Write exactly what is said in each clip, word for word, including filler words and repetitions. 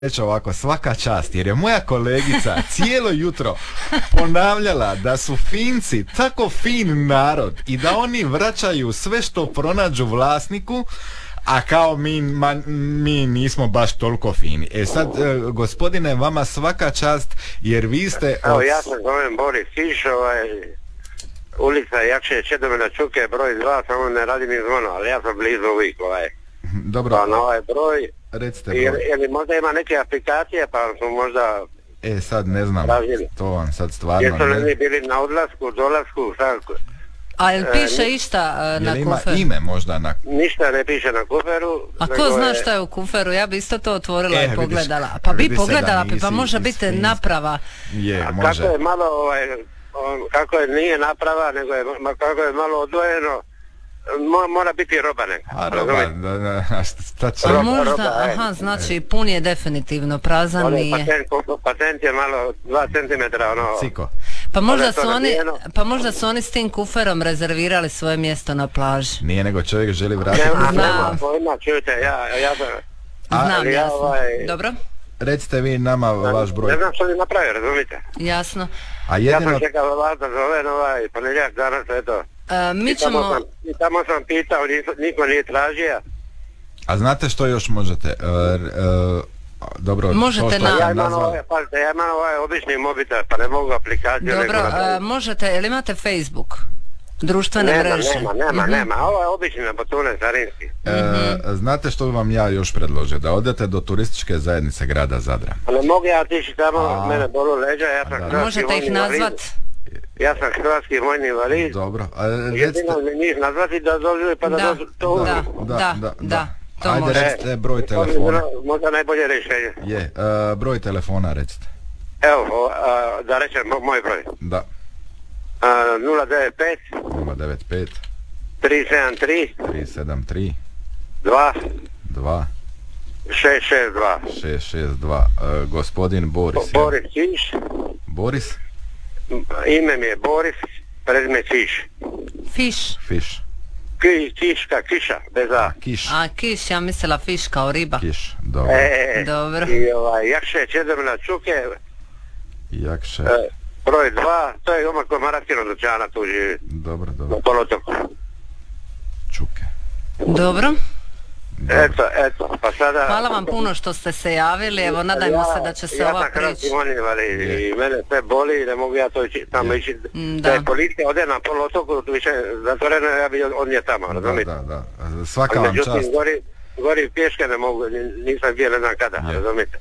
reći ovako, svaka čast, jer je moja kolegica cijelo jutro ponavljala da su Finci tako fin narod i da oni vraćaju sve što pronađu vlasniku, a kao mi, ma, mi nismo baš toliko fini. E sad, e, gospodine, vama svaka čast, jer vi ste... Evo, od... ja se zovem Boris Kiš, ovaj, ulica Jakše Čedomira Čuke, broj dva, samo ne radi mi zvono, ali ja sam blizu uvijek, ovaj. Dobro. Pa na ovaj broj... Recite broj. Ili možda ima neke aplikacije, pa smo možda... E, sad ne znam, razvili. To vam sad stvarno... Jesu li ne... oni bili na odlasku, dolasku, sad... A jel piše e, išta uh, na Jel ima kuferu? ime možda na... Ništa ne piše na kuferu. A ko zna je... šta je u kuferu? Ja bi isto to otvorila e, i pogledala. Vidiš, pa bi vidi pogledala, pa može iz, biti iz, naprava. Je, A može. kako je malo, ovaj, on, kako je nije naprava, nego je, kako je malo odvojeno, mo, mora biti roba neka. A roba, da, da, šta će... A možda, roba, aha, znači pun je definitivno, prazan Ono, nije. patent, patent je malo dva centimetra, ono... Ciko. Pa možda, Ono su to oni, nabijeno. pa možda su oni s tim kuferom rezervirali svoje mjesto na plaži. Nije, nego čovjek želi vratiti... Nema, Znam. nema pojma, čujte, ja, ja sam... A, Znam, ja, jasno. ovaj, Dobro, Recite vi nama vaš broj. Ne znam što li napravio, razumite? jasno. A Ja jedino... sam čekao vas da zovem ovaj ponedjeljak danas, eto. E, mi I tamo ćemo... sam, i tamo sam pitao, niko, niko nije tražio. A znate što još možete? E, e, dobro, Možete to što na- sam Ja imam nazvao- ovaj, pazite, ja imam ovaj obični mobitel, pa ne mogu aplikaciju. Dobro, nego na- e, možete, jel imate Facebook? Društvene nema, mreže? nema, nema, Mhm. nema, ovo je obični na Botune Carinski. E, znate što bi vam ja još predložio? Da odete do turističke zajednice grada Zadra. Pa ne mogu ja otići tamo, A. mene bolu leđa, ja sam Da. hrvatski Možete vojni ih invalid. nazvat? Ja sam hrvatski vojni invalid. Dobro, a recite... Jedino mi njih nazvati da dođu pa da, Da, dođu to da, uzmu. da, da, to Ajde, može. recite broj To bi telefona. bilo možda najbolje rješenje. Je, e, broj telefona recite. Evo, o, a, da rečem mo- moj broj. Da, A, nula devet pet nula devet pet tri sedam tri tri sedam tri dva dva šest šest dva. šest šest dva. E, gospodin Boris. je- Boris Kiš, Boris ime mi je Boris, prezime Kiš. Fiš. Fiš. Ki, kiška, kiša, bez A. Kiš. A kiš, ja mislila fiš kao riba. Kiš, dobro. E, Dobro. I ovaj, Jakše Čedomira Čuke, Jakše. e, broj dva, to je omak kod Maratkinog dućana, tu živi, Dobro, na dobro. polotoku. Čuke. Dobro. Dobro. Eto, eto, pa sada... Hvala vam puno što ste se javili, evo nadajmo se da će se ja ova sam hrvatski priča... vojni invalid i mene sve boli i ne mogu ja to ići, tamo ići. Mm, Da da. je policija ode na poluotoku, više zatvoreno, ja bi odnije tamo, Da, razumite? da, da. Svaka Ali vam međutim, čast. gori, gori pješke ne mogu, nisam bio ne znam kada, Je. razumite?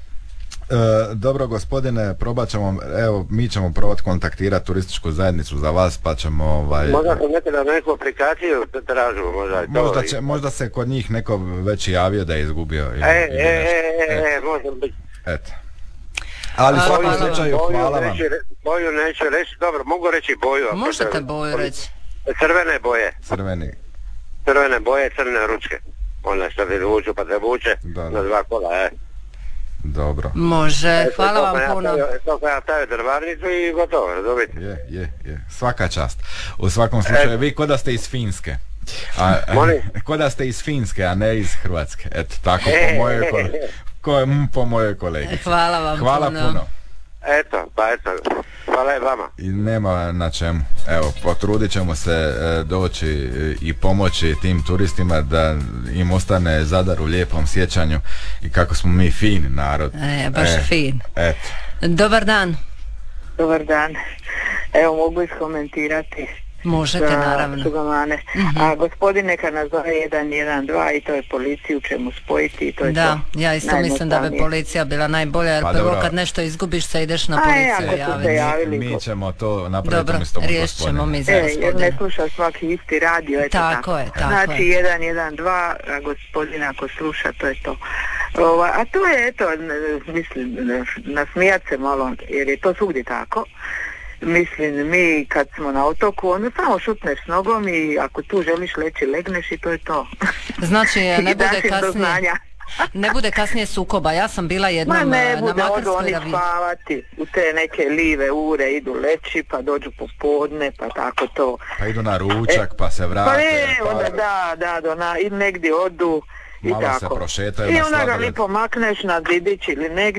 E, dobro gospodine, probat ćemo, evo mi ćemo probat kontaktirati turističku zajednicu za vas pa ćemo ovaj... Možda sam nekada na neku aplikaciju tražu, možda i to. Možda, će, možda se kod njih neko već javio da je izgubio ili, E, ili e, nešto. e, e, e, možda biti. Eto. Ali u A, svakom hvala vam. slučaju hvala vam. Neću, re- boju neću reći, dobro, mogu reći boju. ako Možete se- boju reći. Crvene boje, Crveni. crvene boje, crne ručke. Ona što se vuču pa se vuče Da, da. na dva kola, e. Dobro. Može, Eto, hvala to vam sam ja puno. stavio- To sam ja stavio drvarnicu i gotovo, razumite? Je, je, je. Svaka čast. U svakom slučaju, vi ko da ste iz Finske. A, Molim? ko da ste iz Finske, a ne iz Hrvatske. Eto, tako po E, mojoj, e, ko, e. ko, m, po mojoj kolegici. Hvala vam Hvala puno. puno. Eto, pa eto, hvala i vama. I nema na čemu. Evo, potrudit ćemo se e, doći e, i pomoći tim turistima da im ostane Zadar u lijepom sjećanju i kako smo mi fin narod. E, baš E, fin. Eto. Dobar dan. Dobar dan. Evo mogu iskomentirati Možete, za naravno. Sugamane. Mhm. A gospodin neka nazove jedan jedan dva i to je policiju ćemo spojiti i to je Da, to. ja isto mislim da bi Najjednostavnije. policija bila najbolja jer Pa prvo dobro. kad nešto izgubiš se ideš na A, e, policiju ako su javiti. se javili. Mi ćemo to napraviti Dobro, umjesto riješit ćemo mi za E, jer ne gospodina. sluša svaki isti radio, eto Tako tako. je, tako Znači je. jedan jedan dva, a gospodin ako sluša, to je to. Ova, a to je, eto, n- mislim, n- nasmijat se malo, jer je to svugdje tako. Mislim, mi kad smo na otoku, onda samo šutneš nogom i ako tu želiš leći, legneš i to je to. Znači ne I bude daš im do kasnije, znanja. ne bude kasnije sukoba. Ja sam bila Ma jednom ne na bude, odu Makarskoj oni ravni. spavati u te neke live ure, idu leći, pa dođu popodne, pa tako to. Pa idu na ručak, pa se vrate. Pa ne, onda da, da, do na, i negdje odu I malo se tako. prošetaju I na onda ga sladoled. lipo makneš na zidić ili negdje